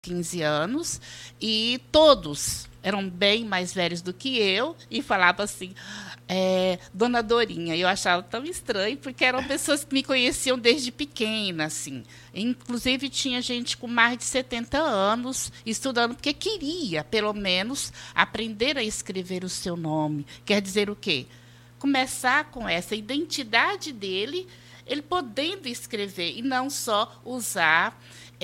15 anos, e todos eram bem mais velhos do que eu, e falavam assim, Dona Dorinha. Eu achava tão estranho, porque eram pessoas que me conheciam desde pequena, assim. Inclusive, tinha gente com mais de 70 anos estudando, porque queria, pelo menos, aprender a escrever o seu nome. Quer dizer o quê? Começar com essa identidade dele, ele podendo escrever, e não só usar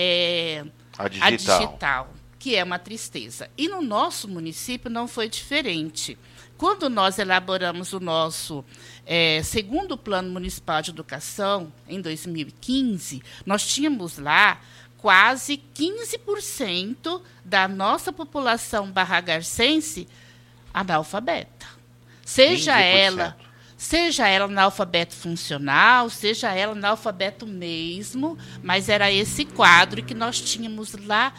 a digital, que é uma tristeza. E no nosso município não foi diferente. Quando nós elaboramos o nosso segundo Plano Municipal de Educação, em 2015, nós tínhamos lá quase 15% da nossa população barragarcense analfabeta. Seja 15%. Seja ela analfabeto funcional, seja ela analfabeto mesmo, mas era esse quadro que nós tínhamos lá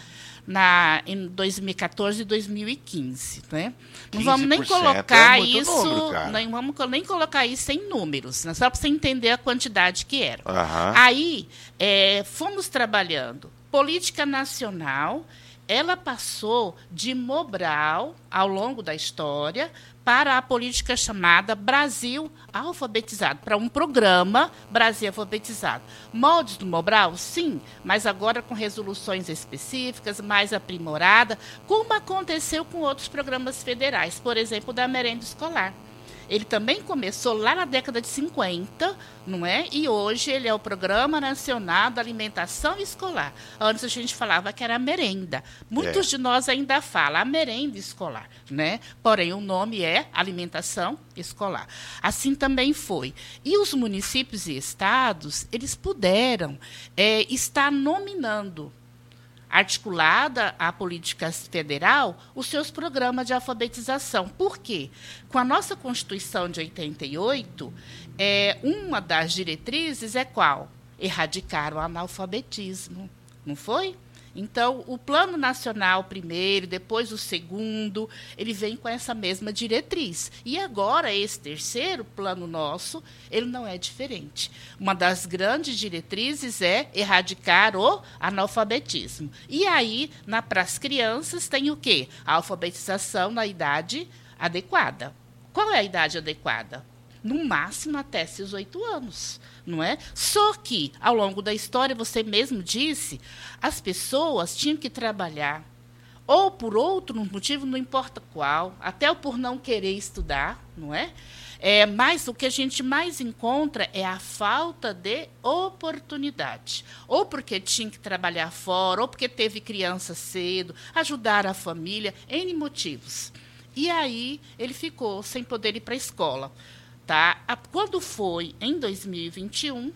em 2014 e 2015. Né? Não vamos nem colocar isso, não vamos nem colocar isso em números, né? Só para você entender a quantidade que era. Uhum. Aí, fomos trabalhando política nacional. Ela passou de Mobral, ao longo da história, para a política chamada Brasil Alfabetizado, para um programa Brasil Alfabetizado. Moldes do Mobral, sim, mas agora com resoluções específicas, mais aprimorada, como aconteceu com outros programas federais, por exemplo, da merenda escolar. Ele também começou lá na década de 50, não é? E hoje ele é o Programa Nacional da Alimentação Escolar. Antes a gente falava que era a merenda. Muitos de nós ainda falam a merenda escolar, né? Porém, o nome é Alimentação Escolar. Assim também foi. E os municípios e estados, eles puderam estar nominando, articulada à política federal, os seus programas de alfabetização. Por quê? Com a nossa Constituição de 88, uma das diretrizes é qual? Erradicar o analfabetismo. Não foi? Então, o Plano Nacional primeiro, depois o segundo, ele vem com essa mesma diretriz. E agora, esse terceiro plano nosso, ele não é diferente. Uma das grandes diretrizes é erradicar o analfabetismo. E aí, para as crianças, tem o quê? A alfabetização na idade adequada. Qual é a idade adequada? No máximo até seus 8 anos, não é? Só que, ao longo da história, você mesmo disse, as pessoas tinham que trabalhar, ou por outro motivo, não importa qual, até por não querer estudar, não é? Mas o que a gente mais encontra é a falta de oportunidade. Ou porque tinha que trabalhar fora, ou porque teve criança cedo, ajudar a família, N motivos. E aí ele ficou sem poder ir para a escola. Tá? Quando foi em 2021,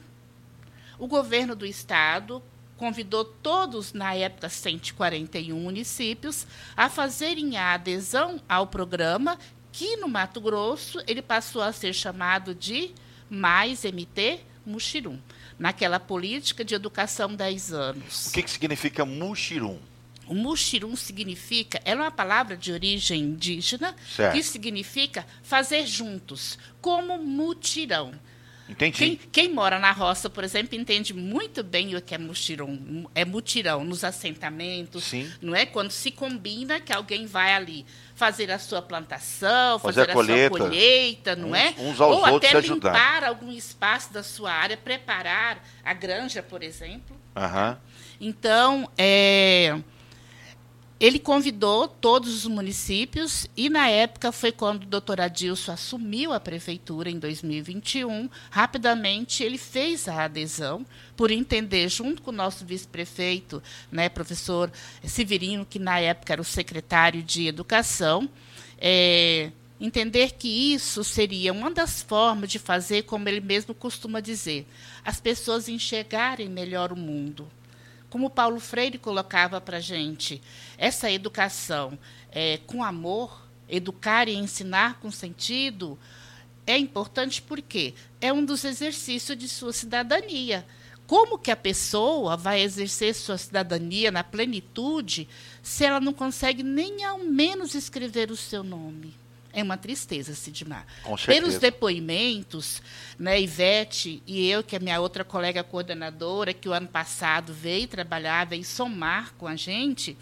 o governo do estado convidou todos, na época, 141 municípios, a fazerem a adesão ao programa, que no Mato Grosso ele passou a ser chamado de Mais MT Muxirum, naquela política de educação 10 anos. O que significa Muxirum? O muxirum significa, é uma palavra de origem indígena, certo, que significa fazer juntos, como mutirão. Entendi. Quem mora na roça, por exemplo, entende muito bem o que é muxirum. É mutirão nos assentamentos, sim, não é? Quando se combina que alguém vai ali fazer a sua plantação, fazer a sua colheita, não é? Uns aos ou outros até se limpar ajudar algum espaço da sua área, preparar a granja, por exemplo. Uhum. Então, ele convidou todos os municípios e, na época, foi quando o doutor Adilson assumiu a prefeitura, em 2021. Rapidamente, ele fez a adesão, por entender, junto com o nosso vice-prefeito, né, professor Severino, que, na época, era o secretário de Educação, entender que isso seria uma das formas de fazer, como ele mesmo costuma dizer, as pessoas enxergarem melhor o mundo. Como Paulo Freire colocava para a gente, essa educação com amor, educar e ensinar com sentido, é importante porque é um dos exercícios de sua cidadania. Como que a pessoa vai exercer sua cidadania na plenitude se ela não consegue nem ao menos escrever o seu nome? É uma tristeza, Sidmar. Com certeza. Pelos depoimentos, né, Ivete e eu, que é minha outra colega coordenadora, que o ano passado veio trabalhar, veio somar com a gente,